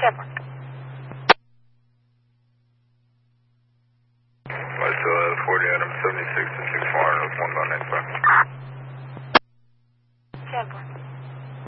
camera. I still have 40 Adam 76 and